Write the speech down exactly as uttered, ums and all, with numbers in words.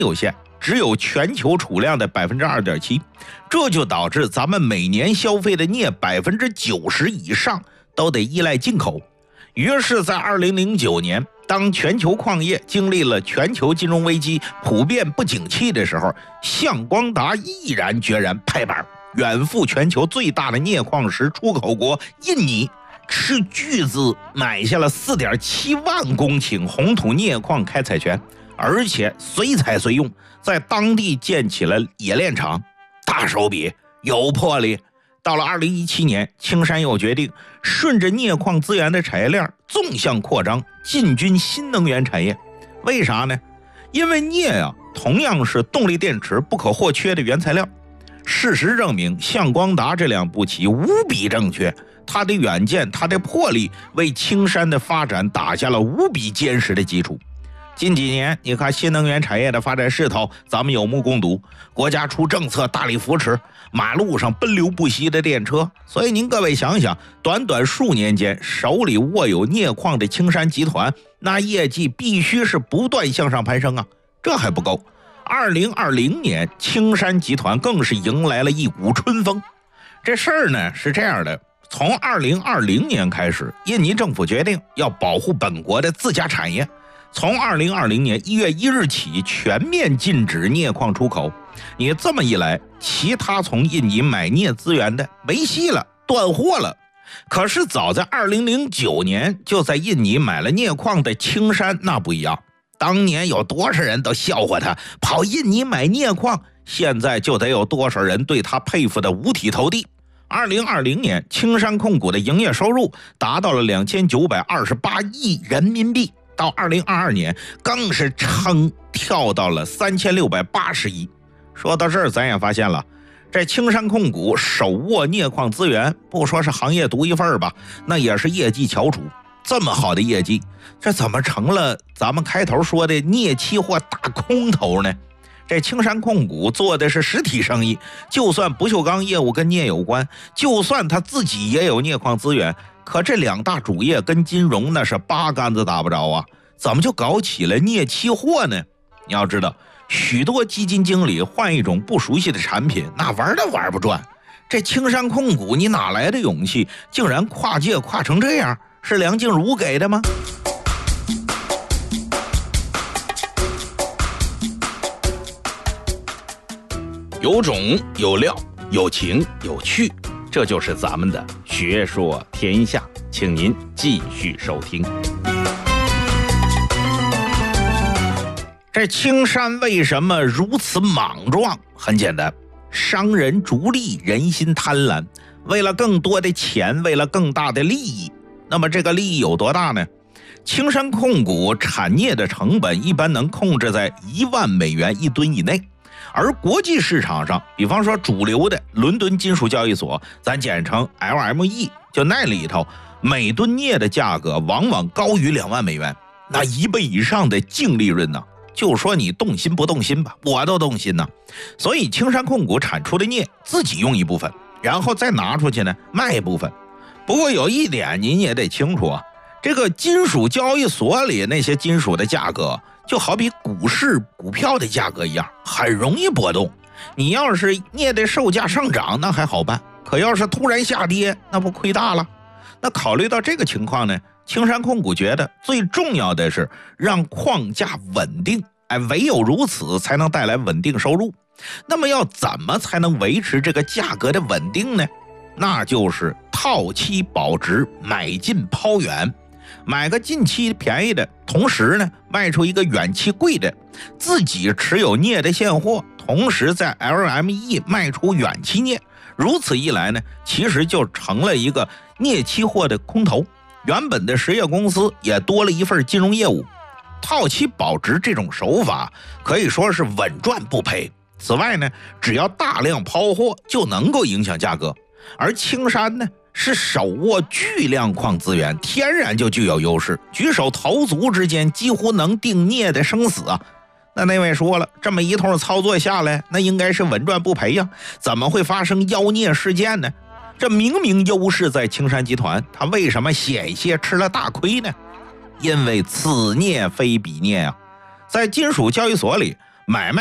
有限，只有全球储量的 百分之二点七， 这就导致咱们每年消费的镍 百分之九十 以上都得依赖进口。于是在二零零九年，当全球矿业经历了全球金融危机，普遍不景气的时候，向光达毅然决然拍板，远赴全球最大的镍矿石出口国印尼，斥巨资买下了 四点七万公顷红土镍矿开采权，而且随采随用，在当地建起了冶炼厂。大手笔，有魄力。到了二零一七年，青山又决定顺着镍矿资源的产业链纵向扩张，进军新能源产业。为啥呢？因为镍啊，同样是动力电池不可或缺的原材料。事实证明，向光达这两步棋无比正确，他的远见，他的魄力，为青山的发展打下了无比坚实的基础。近几年你看新能源产业的发展势头，咱们有目共睹，国家出政策大力扶持，马路上奔流不息的电车。所以您各位想想，短短数年间，手里握有镍矿的青山集团，那业绩必须是不断向上攀升啊。这还不够，二零二零年青山集团更是迎来了一股春风。这事儿呢是这样的，从二零二零年开始，印尼政府决定要保护本国的自家产业，从二零二零年一月一日起全面禁止镍矿出口。你这么一来，其他从印尼买镍资源的没戏了，断货了。可是早在二零零九年就在印尼买了镍矿的青山那不一样，当年有多少人都笑话他跑印尼买镍矿，现在就得有多少人对他佩服的五体投地。二零二零年青山控股的营业收入达到了两千九百二十八亿人民币，到二零二二年更是撑跳到了三千六百八十亿。说到这儿，咱也发现了，这青山控股手握镍矿资源，不说是行业独一份吧，那也是业绩翘楚。这么好的业绩，这怎么成了咱们开头说的镍期货大空头呢？这青山控股做的是实体生意，就算不锈钢业务跟镍有关，就算他自己也有镍矿资源，可这两大主业跟金融那是八竿子打不着啊，怎么就搞起了镍期货呢？你要知道，许多基金经理换一种不熟悉的产品，那玩都玩不转。这青山控股你哪来的勇气，竟然跨界跨成这样？是梁静茹给的吗？有种有料，有情有趣，这就是咱们的学说天下，请您继续收听。这青山为什么如此莽撞？很简单，商人逐利，人心贪婪，为了更多的钱，为了更大的利益。那么这个利益有多大呢？青山控股产镍的成本一般能控制在一万美元一吨以内，而国际市场上，比方说主流的伦敦金属交易所，咱简称 L M E， 就那里头每吨镍的价格往往高于两万美元，那一倍以上的净利润呢，就说你动心不动心吧，我都动心呢。所以青山控股产出的镍自己用一部分，然后再拿出去呢卖一部分。不过有一点您也得清楚啊，这个金属交易所里那些金属的价格，就好比股市股票的价格一样，很容易波动。你要是镍的售价上涨，那还好办，可要是突然下跌，那不亏大了。那考虑到这个情况呢，青山控股觉得最重要的是让矿价稳定，哎，唯有如此才能带来稳定收入。那么要怎么才能维持这个价格的稳定呢？那就是套期保值，买进抛远，买个近期便宜的，同时呢卖出一个远期贵的，自己持有镍的现货，同时在 L M E 卖出远期镍。如此一来呢，其实就成了一个镍期货的空头，原本的实业公司也多了一份金融业务。套期保值这种手法可以说是稳赚不赔。此外呢，只要大量抛货就能够影响价格，而青山呢是手握巨量矿资源，天然就具有优势，举手投足之间几乎能定镍的生死啊。那那位说了，这么一通操作下来，那应该是稳赚不赔呀，怎么会发生妖孽事件呢？这明明优势在青山集团，他为什么险些吃了大亏呢？因为此镍非彼镍啊。在金属交易所里， 买卖